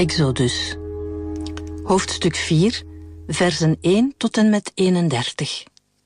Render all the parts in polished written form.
Exodus, hoofdstuk 4, versen 1 tot en met 31.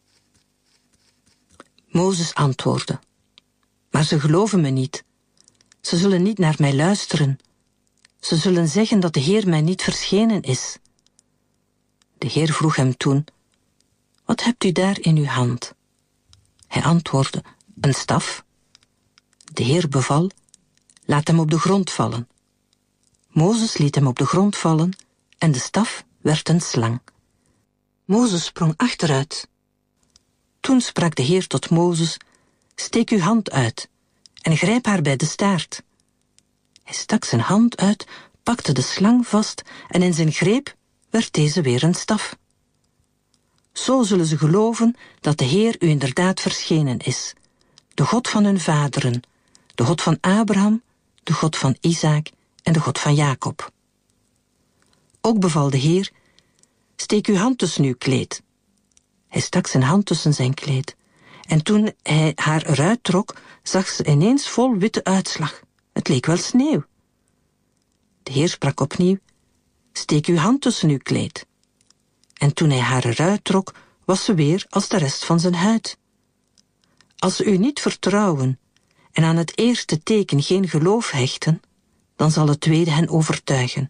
Mozes antwoordde: maar ze geloven me niet. Ze zullen niet naar mij luisteren. Ze zullen zeggen dat de Heer mij niet verschenen is. De Heer vroeg hem toen: wat hebt u daar in uw hand? Hij antwoordde: een staf. De Heer beval: laat hem op de grond vallen. Mozes liet hem op de grond vallen en de staf werd een slang. Mozes sprong achteruit. Toen sprak de Heer tot Mozes: steek uw hand uit en grijp haar bij de staart. Hij stak zijn hand uit, pakte de slang vast en in zijn greep werd deze weer een staf. Zo zullen ze geloven dat de Heer u inderdaad verschenen is, de God van hun vaderen, de God van Abraham, de God van Isaak en de God van Jacob. Ook beval de Heer: steek uw hand tussen uw kleed. Hij stak zijn hand tussen zijn kleed. En toen hij haar eruit trok, zag ze ineens vol witte uitslag. Het leek wel sneeuw. De Heer sprak opnieuw: steek uw hand tussen uw kleed. En toen hij haar eruit trok, was ze weer als de rest van zijn huid. Als ze u niet vertrouwen en aan het eerste teken geen geloof hechten, dan zal het tweede hen overtuigen.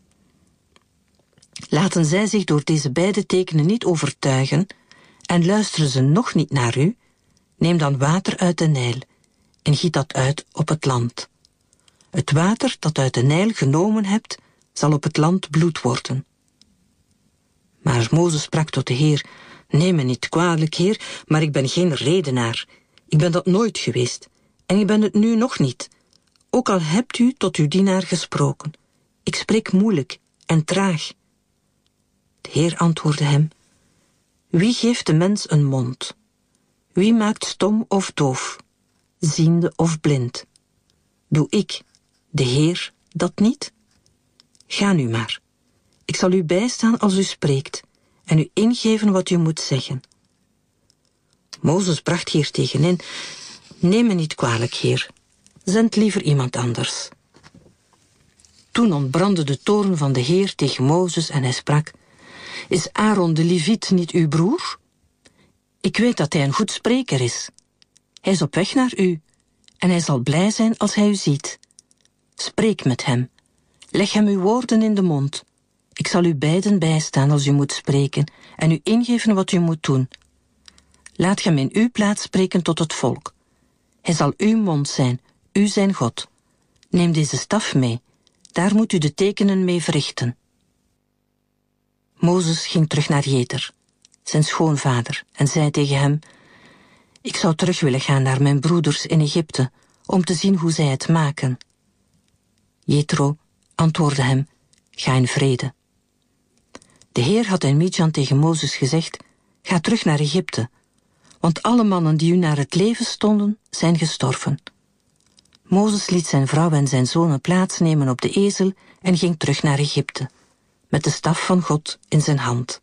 Laten zij zich door deze beide tekenen niet overtuigen en luisteren ze nog niet naar u, neem dan water uit de Nijl en giet dat uit op het land. Het water dat uit de Nijl genomen hebt, zal op het land bloed worden. Maar Mozes sprak tot de Heer: neem me niet kwalijk, Heer, maar ik ben geen redenaar. Ik ben dat nooit geweest en ik ben het nu nog niet. Ook al hebt u tot uw dienaar gesproken. Ik spreek moeilijk en traag. De Heer antwoordde hem: wie geeft de mens een mond? Wie maakt stom of doof, ziende of blind? Doe ik, de Heer, dat niet? Ga nu maar. Ik zal u bijstaan als u spreekt en u ingeven wat u moet zeggen. Mozes bracht hier tegenin: neem me niet kwalijk, Heer. Zend liever iemand anders. Toen ontbrandde de toorn van de Heer tegen Mozes en hij sprak: is Aaron de Leviet niet uw broer? Ik weet dat hij een goed spreker is. Hij is op weg naar u en hij zal blij zijn als hij u ziet. Spreek met hem. Leg hem uw woorden in de mond. Ik zal u beiden bijstaan als u moet spreken en u ingeven wat u moet doen. Laat hem in uw plaats spreken tot het volk. Hij zal uw mond zijn, u zijn God. Neem deze staf mee. Daar moet u de tekenen mee verrichten. Mozes ging terug naar Jether, zijn schoonvader, en zei tegen hem: ik zou terug willen gaan naar mijn broeders in Egypte, om te zien hoe zij het maken. Jethro antwoordde hem: ga in vrede. De Heer had in Midjan tegen Mozes gezegd: ga terug naar Egypte, want alle mannen die u naar het leven stonden, zijn gestorven. Mozes liet zijn vrouw en zijn zonen plaatsnemen op de ezel en ging terug naar Egypte, met de staf van God in zijn hand.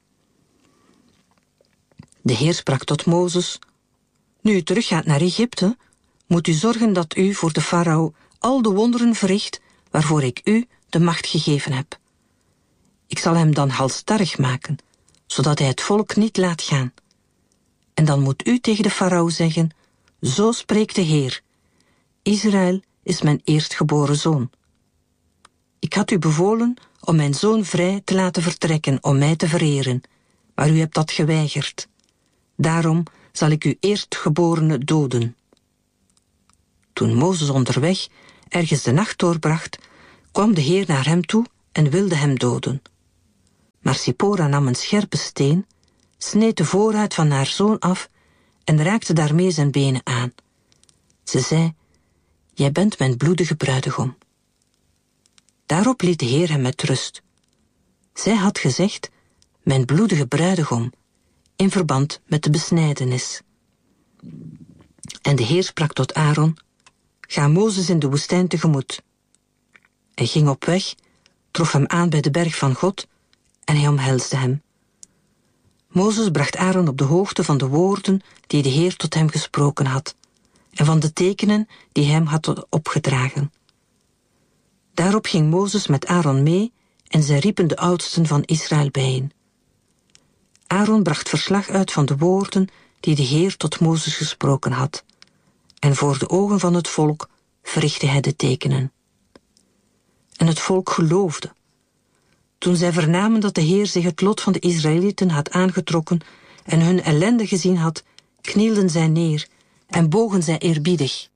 De Heer sprak tot Mozes: nu u teruggaat naar Egypte, moet u zorgen dat u voor de farao al de wonderen verricht waarvoor ik u de macht gegeven heb. Ik zal hem dan halsstarrig maken, zodat hij het volk niet laat gaan. En dan moet u tegen de farao zeggen: zo spreekt de Heer, Israël is mijn eerstgeboren zoon. Ik had u bevolen om mijn zoon vrij te laten vertrekken om mij te vereren, maar u hebt dat geweigerd. Daarom zal ik uw eerstgeborene doden. Toen Mozes onderweg ergens de nacht doorbracht, kwam de Heer naar hem toe en wilde hem doden. Maar Sipora nam een scherpe steen, sneed de voorhuid van haar zoon af en raakte daarmee zijn benen aan. Ze zei: jij bent mijn bloedige bruidegom. Daarop liet de Heer hem met rust. Zij had gezegd: mijn bloedige bruidegom, in verband met de besnijdenis. En de Heer sprak tot Aaron: ga Mozes in de woestijn tegemoet. Hij ging op weg, trof hem aan bij de berg van God en hij omhelsde hem. Mozes bracht Aaron op de hoogte van de woorden die de Heer tot hem gesproken had en van de tekenen die hij hem had opgedragen. Daarop Daarop ging Mozes met Aaron mee en zij riepen de oudsten van Israël bijeen. Aaron bracht verslag uit van de woorden die de Heer tot Mozes gesproken had. En voor de ogen van het volk verrichtte hij de tekenen. En het volk geloofde. Toen zij vernamen dat de Heer zich het lot van de Israëlieten had aangetrokken en hun ellende gezien had, knielden zij neer en bogen zij eerbiedig.